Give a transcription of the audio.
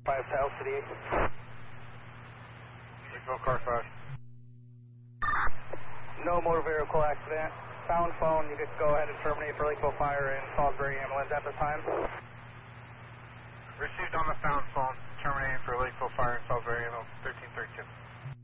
5 South City. Lakeville car 5. No motor vehicle accident. Found phone, you can go ahead and terminate for Lakeville Fire and Salisbury ambulance at this time. Received on the found phone, terminating for Lakeville Fire and Salisbury ambulance 1332.